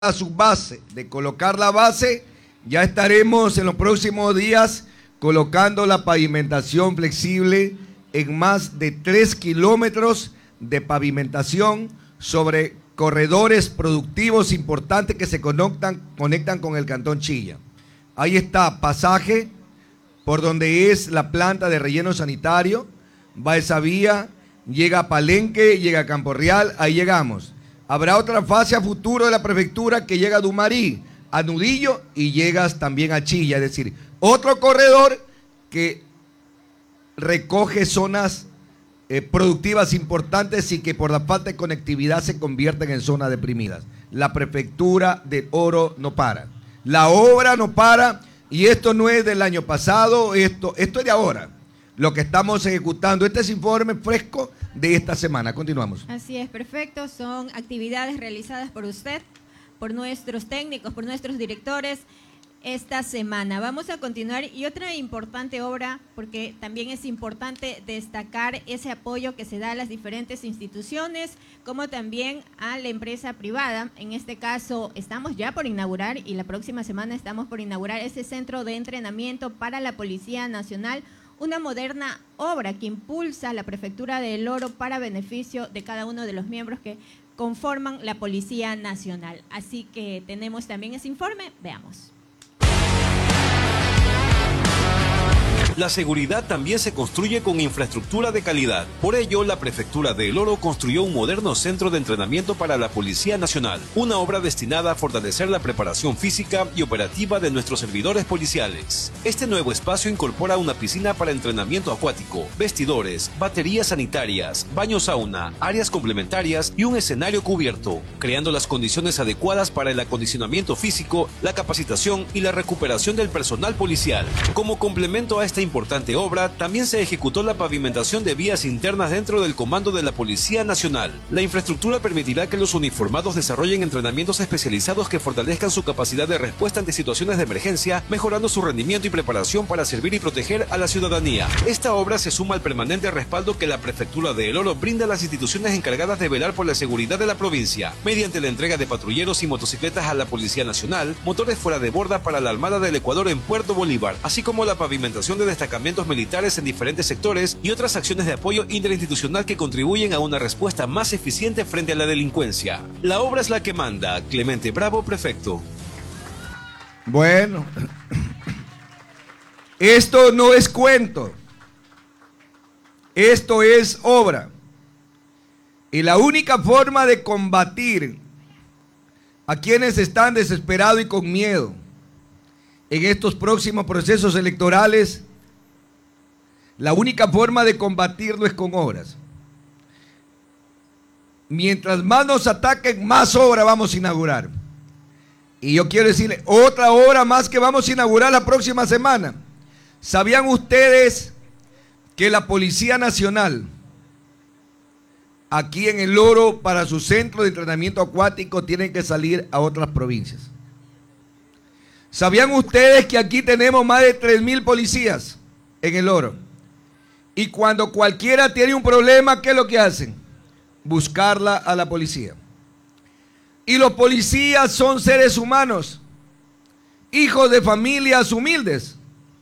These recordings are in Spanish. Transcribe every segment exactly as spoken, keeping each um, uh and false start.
a su base, de colocar la base, ya estaremos en los próximos días colocando la pavimentación flexible en más de tres kilómetros de pavimentación sobre corredores productivos importantes que se conectan, conectan con el Cantón Chilla. Ahí está pasaje por donde es la planta de relleno sanitario, va esa vía, llega a Palenque, llega a Campo Real, ahí llegamos. Habrá otra fase a futuro de la prefectura que llega a Dumarí, a Nudillo y llegas también a Chilla, es decir, otro corredor que recoge zonas eh, productivas importantes y que por la falta de conectividad se convierten en zonas deprimidas. La prefectura de Oro no para, la obra no para y esto no es del año pasado, esto, esto es de ahora. Lo que estamos ejecutando, este es informe fresco de esta semana. Continuamos. Así es, perfecto. Son actividades realizadas por usted, por nuestros técnicos, por nuestros directores esta semana. Vamos a continuar y otra importante obra, porque también es importante destacar ese apoyo que se da a las diferentes instituciones, como también a la empresa privada. En este caso, estamos ya por inaugurar y la próxima semana estamos por inaugurar ese centro de entrenamiento para la Policía Nacional, una moderna obra que impulsa la Prefectura del Oro para beneficio de cada uno de los miembros que conforman la Policía Nacional. Así que tenemos también ese informe, veamos. La seguridad también se construye con infraestructura de calidad. Por ello, la Prefectura de El Oro construyó un moderno centro de entrenamiento para la Policía Nacional, una obra destinada a fortalecer la preparación física y operativa de nuestros servidores policiales. Este nuevo espacio incorpora una piscina para entrenamiento acuático, vestidores, baterías sanitarias, baño sauna, áreas complementarias y un escenario cubierto, creando las condiciones adecuadas para el acondicionamiento físico, la capacitación y la recuperación del personal policial. Como complemento a esta importante obra, también se ejecutó la pavimentación de vías internas dentro del comando de la Policía Nacional. La infraestructura permitirá que los uniformados desarrollen entrenamientos especializados que fortalezcan su capacidad de respuesta ante situaciones de emergencia, mejorando su rendimiento y preparación para servir y proteger a la ciudadanía. Esta obra se suma al permanente respaldo que la Prefectura de El Oro brinda a las instituciones encargadas de velar por la seguridad de la provincia, mediante la entrega de patrulleros y motocicletas a la Policía Nacional, motores fuera de borda para la Armada del Ecuador en Puerto Bolívar, así como la pavimentación de destacamentos militares en diferentes sectores y otras acciones de apoyo interinstitucional que contribuyen a una respuesta más eficiente frente a la delincuencia. La obra es la que manda. Clemente Bravo, prefecto. Bueno, esto no es cuento, esto es obra. Y la única forma de combatir a quienes están desesperados y con miedo en estos próximos procesos electorales, la única forma de combatirlo es con obras. Mientras más nos ataquen, más obra vamos a inaugurar. Y yo quiero decirle, otra obra más que vamos a inaugurar la próxima semana. ¿Sabían ustedes que la Policía Nacional, aquí en El Oro, para su centro de entrenamiento acuático, tienen que salir a otras provincias? ¿Sabían ustedes que aquí tenemos más de tres mil policías en El Oro? Y cuando cualquiera tiene un problema, ¿qué es lo que hacen? Buscarla a la policía. Y los policías son seres humanos, hijos de familias humildes,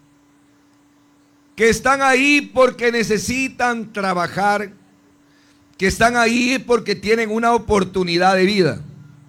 que están ahí porque necesitan trabajar, que están ahí porque tienen una oportunidad de vida.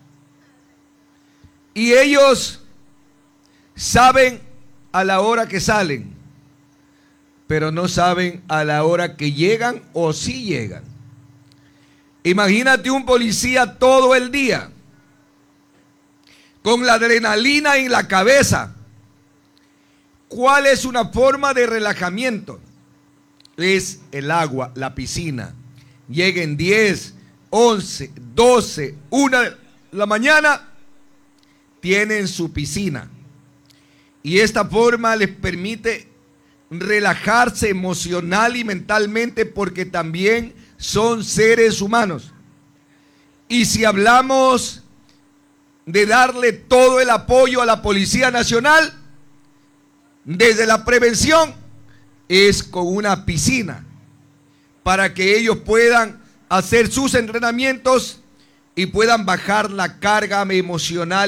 Y ellos saben a la hora que salen, pero no saben a la hora que llegan o si llegan. Imagínate un policía todo el día, con la adrenalina en la cabeza. ¿Cuál es una forma de relajamiento? Es el agua, la piscina. Lleguen diez, once, doce, una de la mañana, tienen su piscina. Y esta forma les permite relajarse emocional y mentalmente, porque también son seres humanos. Y si hablamos de darle todo el apoyo a la Policía Nacional, desde la prevención, es con una piscina, para que ellos puedan hacer sus entrenamientos y puedan bajar la carga emocional